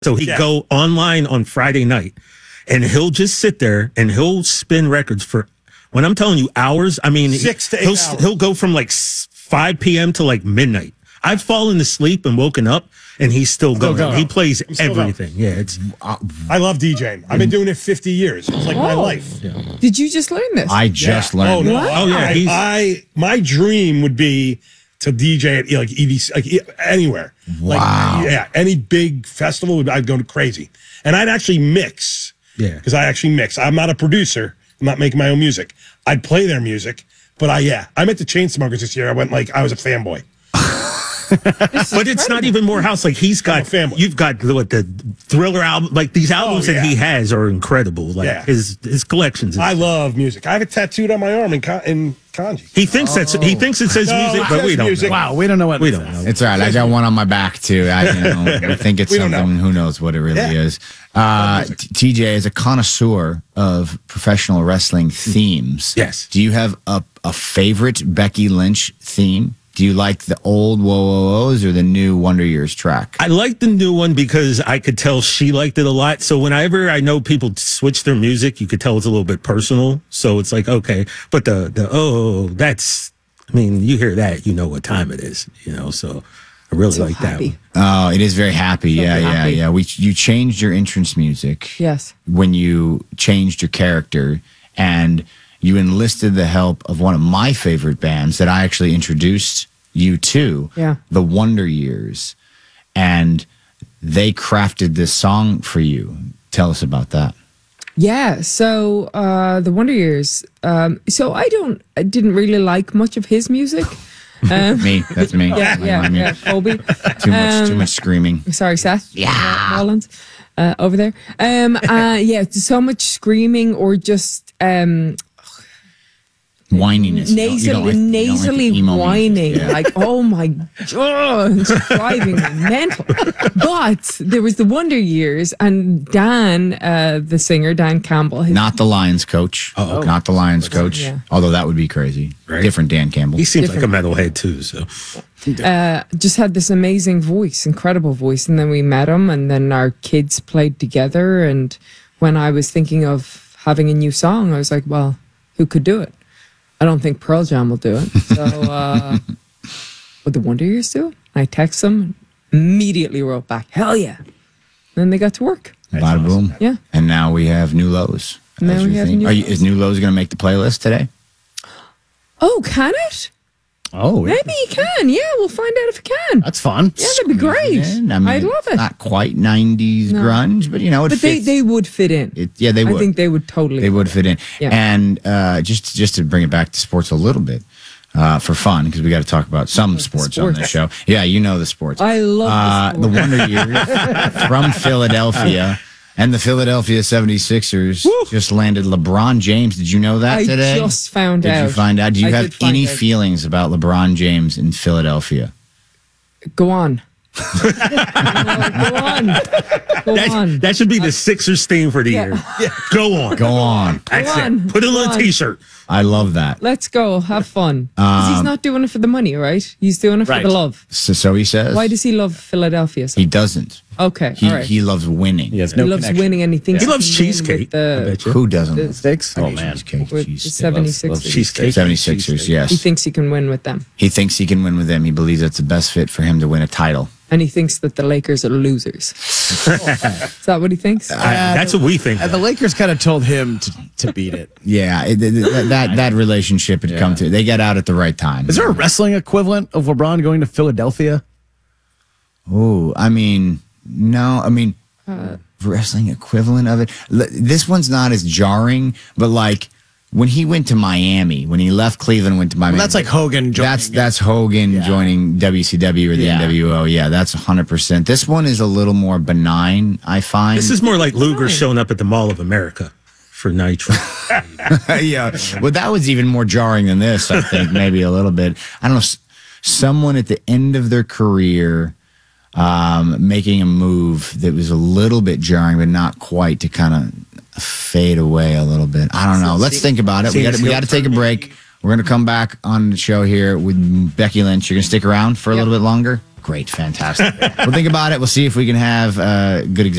So he'd go online on Friday night and he'll just sit there and he'll spin records for, when I'm telling you hours, I mean, 6 to 8 hours. He'll go from like 5 p.m. to like midnight. I've fallen asleep and woken up and he's still going. He plays everything. Yeah, it's. I love DJing. I've been doing it 50 years. It's like my life. Did you just learn this? I just learned. Oh, no. What? Oh, yeah. My dream would be to DJ at like EDC, like anywhere. Wow. Like, any big festival, I'd go crazy. And I'd actually mix. Yeah. Because I actually mix. I'm not a producer. I'm not making my own music. I'd play their music. But I met the Chainsmokers this year. I went like I was a fanboy. But it's not even more house. Like you've got the Thriller album. Like these albums that he has are incredible. Like his collections. I love music. I have it tattooed on my arm in kanji. He thinks it says music, but we don't music. know. Wow, we don't know what We don't know. It's all right. I got one on my back too. I think it's something. Who knows what it really is? TJ is a connoisseur of professional wrestling themes. Yes. Do you have a favorite Becky Lynch theme? Do you like the old Whoa Whoa Who's or the new Wonder Years track? I like the new one because I could tell she liked it a lot. So whenever I know people switch their music, you could tell it's a little bit personal. So it's like, okay, but that's, I mean, you hear that, you know what time it is, so I really like that one. Oh, it is very happy. So Yeah. happy. You changed your entrance music. Yes. When you changed your character and you enlisted the help of one of my favorite bands that I actually introduced you to, the Wonder Years, and they crafted this song for you. Tell us about that. Yeah, so the Wonder Years. So I didn't really like much of his music. That's me. Yeah, Colby. Too much screaming. Sorry, Seth. Rollins, over there. So much screaming or just whininess. nasally whining. Like, oh my God, it's driving me mental. But there was the Wonder Years, and Dan, the singer, Dan Campbell. Not the Lions coach. Not the Lions coach. Yeah. Although that would be crazy. Right. Different Dan Campbell. He seems like a metalhead too, so. Just had this amazing voice, incredible voice. And then we met him, and then our kids played together. And when I was thinking of having a new song, I was like, well, who could do it? I don't think Pearl Jam will do it. So would the Wonder Years do it? I texted them, immediately wrote back, hell yeah. Then they got to work. Bada boom. Yeah. And now we have New Lows. Now we have New Lows. Is New Lows going to make the playlist today? Oh, can it? Oh, maybe you can. Yeah, we'll find out if it can. That's fun. Yeah, that'd be great. I'd love it. Not quite 90s grunge, but it fits. They would fit in. They would. I think they would totally. They would fit in. Yeah. And just to bring it back to sports a little bit, for fun, because we got to talk about some sports on this show. Yeah, you know the sports. I love the Wonder Years from Philadelphia. And the Philadelphia 76ers just landed LeBron James. Did you know that today? I just found out. Did you find out? Do you have any feelings about LeBron James in Philadelphia? Go on. Go on. That should be the Sixers theme for the year. Yeah. Go on. Go on. That's it. Put it on a t-shirt. I love that. Let's go. Have fun. Because he's not doing it for the money, right? He's doing it for the love. So he says. Why does he love Philadelphia? He doesn't. Okay. He, all right. he loves winning. He loves winning, and he thinks he loves cheesecake. I bet you. Who doesn't? Steaks? Oh, man. Cheesecake. With the Cheesecake. 76ers. Cheesecake. 76ers, yes. He thinks he can win with them. He thinks he can win with them. He believes that's the best fit for him to win a title. And he thinks that the Lakers are losers. Is that what he thinks? That's what we think. The Lakers kind of told him to beat it. Yeah, that relationship had come to. They got out at the right time. Is there a wrestling equivalent of LeBron going to Philadelphia? Oh, I mean, no. I mean, wrestling equivalent of it. This one's not as jarring, but like when he went to Miami, when he left Cleveland, went to Miami. Well, that's like Hogan joining. That's Hogan joining WCW or the NWO. Yeah, that's 100%. This one is a little more benign, I find. This is more like Luger showing up at the Mall of America for Nitro. Yeah. Well, that was even more jarring than this, I think, maybe a little bit. I don't know. Someone at the end of their career making a move that was a little bit jarring, but not quite, to kind of fade away a little bit. I don't know. Let's think about it. We got to take a break. We're going to come back on the show here with Becky Lynch. You're going to stick around for a little bit longer? Great, fantastic. We'll think about it. We'll see if we can have good